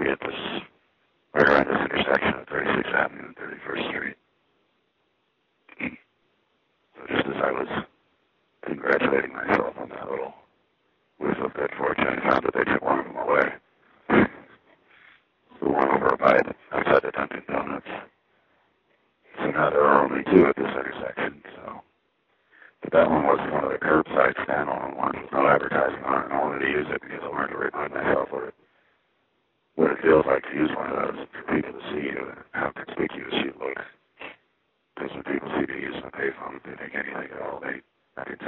at this, right around this intersection of 36th Avenue and 31st Street. So just as I was congratulating myself on that little whiff of good fortune, I found that they took one of them away. The one over by outside the Dunkin' Donuts. So now there are only two at this intersection, so. But that one was one of the curbside standalone ones with no advertising on it, and I wanted to use it because I wanted to remind myself what it feels like to use one of those, for people to see you and how conspicuous you look. Because when people see me using a payphone, they think anything at all. I can tell